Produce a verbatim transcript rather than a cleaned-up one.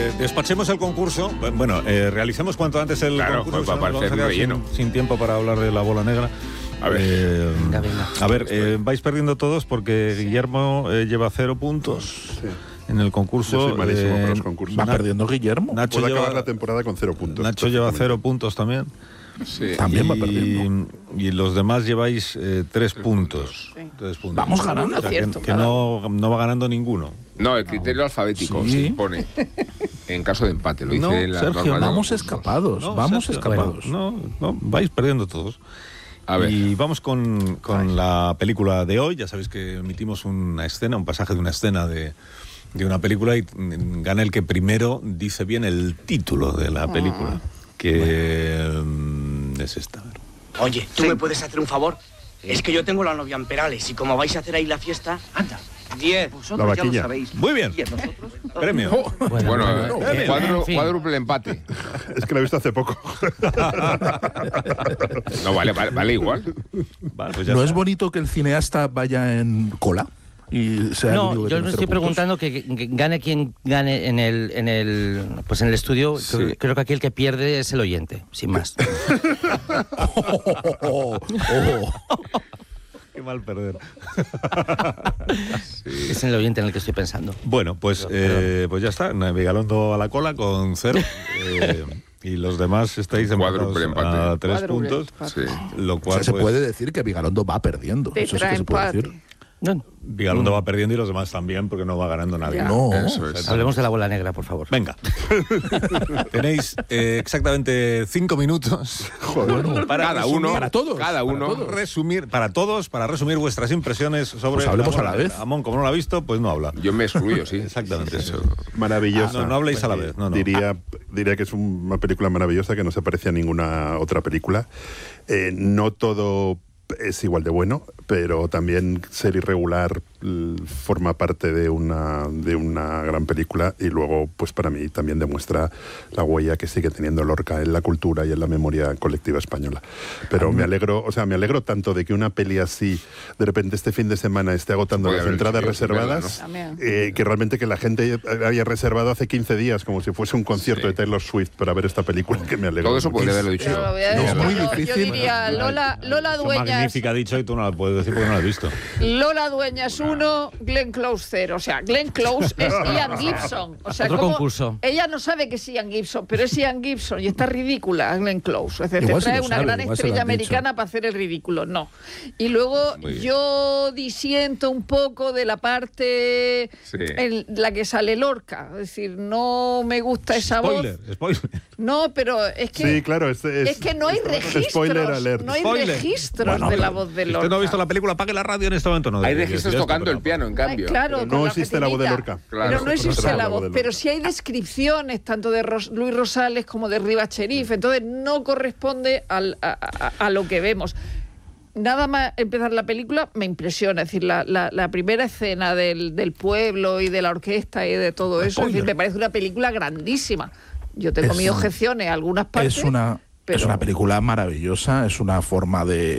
eh, despachemos el concurso. Bueno, eh, realicemos cuanto antes el claro, concurso. Para, para vamos a quedar sin, sin tiempo para hablar de la bola negra. A ver, eh, venga, venga. A ver eh, vais perdiendo todos porque sí. Guillermo eh, lleva cero puntos. Sí. En el concurso. Yo soy malísimo eh, para los concursos. Va perdiendo Guillermo. Nacho Puede lleva, acabar la temporada con cero puntos. Nacho lleva cero puntos también. Sí. También y, va perdiendo. Y los demás lleváis eh, tres, tres puntos. Sí. tres puntos. Vamos ganando. O sea, que, que no, no va ganando ninguno. No, el criterio no. alfabético sí. se impone. En caso de empate, lo dice no, la Sergio, norma. Vamos escapados, no, vamos Sergio, escapados. No, no, vais perdiendo todos. A ver. Y vamos con, con la película de hoy. Ya sabéis que emitimos una escena, un pasaje de una escena de, de una película y gana el que primero dice bien el título de la película, que bueno. es esta. Oye, ¿tú sí. me puedes hacer un favor? Sí. Es que yo tengo la novia en Perales y como vais a hacer ahí la fiesta, anda. Diez. Vosotros ya lo sabéis. Muy bien. Premio. Oh. Bueno, bueno, bueno eh, cuadru, cuádruple empate. Es que lo he visto hace poco. No, vale, vale, vale igual. Vale, pues ya ¿No está. Es bonito que el cineasta vaya en cola? Y sea no, yo me estoy preguntando que, que gane quien gane en el en el pues en el estudio. Sí. Creo, creo que aquí el que pierde es el oyente, sin más. oh, oh, oh. Qué mal perder. Sí. Es en el oyente en el que estoy pensando. Bueno, pues, eh, pues ya está. Vigalondo a la cola con cero. eh, y los demás estáis empatados a tres puntos. Sí. Lo cual, o sea, se pues, puede decir que Vigalondo va perdiendo. Eso es que se puede decir. No. Vigalondo mm. va perdiendo y los demás también porque no va ganando nadie. No, eso es. Hablemos de la bola negra, por favor. Venga. Tenéis eh, exactamente cinco minutos. Joder, para cada resumir, uno, para todos, cada uno, para todos. resumir para todos, para resumir vuestras impresiones sobre. Pues hablemos la a la vez. Amón, como no lo ha visto, pues no habla. Yo me excluyo, sí. Exactamente eso. Maravillosa. Ah, no, no habléis a la vez. No, no. Diría, diría que es una película maravillosa que no se parece a ninguna otra película. Eh, no todo es igual de bueno, pero también ser irregular forma parte de una de una gran película y luego, pues para mí también demuestra la huella que sigue teniendo Lorca en la cultura y en la memoria colectiva española. Pero me alegro, o sea, me alegro tanto de que una peli así, de repente este fin de semana esté agotando las entradas reservadas, ¿no? eh, que realmente que la gente haya reservado hace quince días como si fuese un concierto sí. de Taylor Swift para ver esta película, que me alegro. Todo eso puede haberlo dicho. Lo voy a decir, no, es muy difícil. Yo diría Lola, Lola Dueñas. Magnífica dicho y tú no la puedes decir porque no la has visto. Lola Dueñas uno, Glenn Close cero. O sea, Glenn Close es Ian Gibson. O sea, otro concurso. Ella no sabe que es Ian Gibson, pero es Ian Gibson y está ridícula Glenn Close. Es decir, te trae una sabe, gran estrella americana para hacer el ridículo. No. Y luego yo disiento un poco de la parte sí. en la que sale Lorca. Es decir, no me gusta esa spoiler, voz. Spoiler. No, pero es que, sí, claro, es, es, es que no hay registros. No hay spoiler. registros bueno, de la voz de Lorca. ¿Usted no ha visto la película? Apague la radio en este momento. No hay registros tocando el piano, en cambio. Ay, claro, no existe la voz de Lorca. Claro, pero no existe la, la voz. voz pero sí hay descripciones tanto de Ros- Luis Rosales como de Rivas Cherif. Entonces no corresponde al, a, a, a lo que vemos. Nada más empezar la película me impresiona. Es decir, la, la, la primera escena del, del pueblo y de la orquesta y de todo eso, es decir, me parece una película grandísima. Yo tengo es mis objeciones a algunas partes. Es una, pero... es una película maravillosa, es una forma de